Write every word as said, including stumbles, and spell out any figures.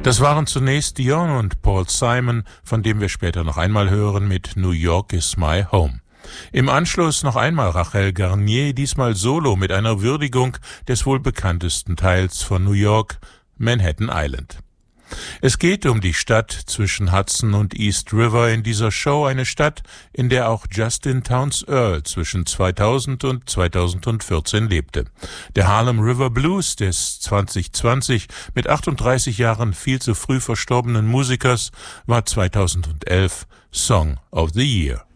Das waren zunächst Dion und Paul Simon, von dem wir später noch einmal hören mit New York is my home. Im Anschluss noch einmal Rachel Garnier, diesmal solo mit einer Würdigung des wohl bekanntesten Teils von New York, Manhattan Island. Es geht um die Stadt zwischen Hudson und East River in dieser Show, eine Stadt, in der auch Justin Townes Earle zwischen zweitausend und zweitausendvierzehn lebte. Der Harlem River Blues des zwanzig zwanzig mit achtunddreißig Jahren viel zu früh verstorbenen Musikers war zweitausendelf Song of the Year.